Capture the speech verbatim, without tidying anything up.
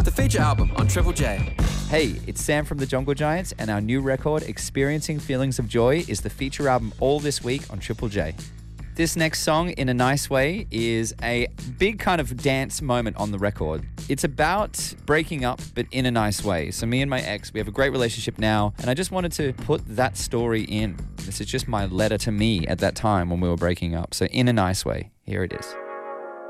The feature album on Triple J. Hey, it's Sam from the Jungle Giants, and our new record, Experiencing Feelings of Joy, is the feature album all this week on Triple J. This next song, In a Nice Way, is a big kind of dance moment on the record. It's about breaking up, but in a nice way. So me and my ex, we have a great relationship now, and I just wanted to put that story in. This is just my letter to me at that time when we were breaking up. So In a Nice Way, here it is.